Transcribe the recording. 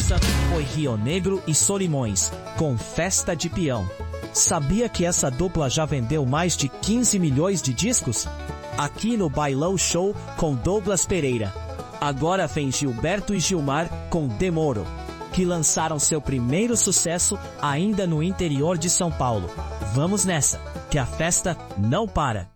nossa foi Rio Negro e Solimões, com Festa de Peão. Sabia que essa dupla já vendeu mais de 15 milhões de discos? Aqui no Bailão Show com Douglas Pereira. Agora vem Gilberto e Gilmar com Demoro, que lançaram seu primeiro sucesso ainda no interior de São Paulo. Vamos nessa, que a festa não para.